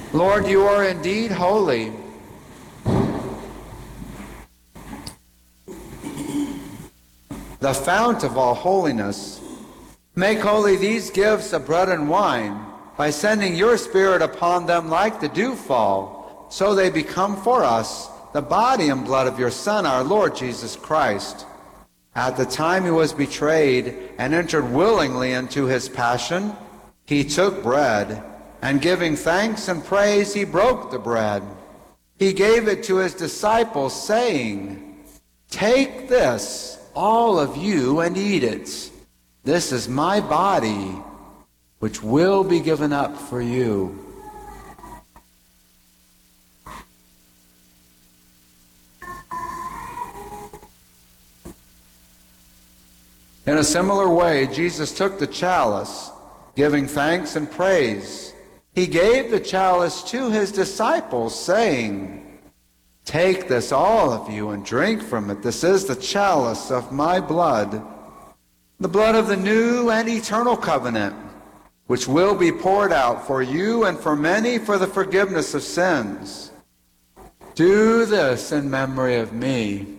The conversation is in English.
Lord, you are indeed holy. The fount of all holiness. Make holy these gifts of bread and wine by sending your Spirit upon them like the dewfall, so they become for us the body and blood of your Son, our Lord Jesus Christ. At the time he was betrayed and entered willingly into his passion, he took bread, and giving thanks and praise, he broke the bread. He gave it to his disciples, saying, "Take this, all of you, and eat it. This is my body, which will be given up for you." In a similar way, Jesus took the chalice, giving thanks and praise. He gave the chalice to his disciples, saying, "Take this, all of you, and drink from it. This is the chalice of my blood, the blood of the new and eternal covenant, which will be poured out for you and for many for the forgiveness of sins. Do this in memory of me."